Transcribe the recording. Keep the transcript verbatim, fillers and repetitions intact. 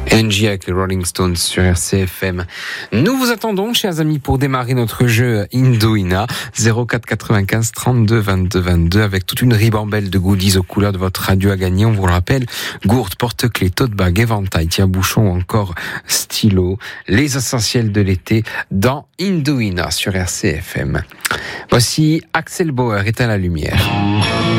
Angie avec les Rolling Stones sur R C F M. Nous vous attendons, chers amis, pour démarrer notre jeu Indouina. zéro quatre quatre-vingt-quinze trente-deux vingt-deux vingt-deux avec toute une ribambelle de goodies aux couleurs de votre radio à gagner. On vous le rappelle, gourde, porte-clés, tote bag, éventail, tire-bouchon ou encore stylo. Les essentiels de l'été dans Indouina sur R C F M. Voici Axel Bauer, Éteins la lumière.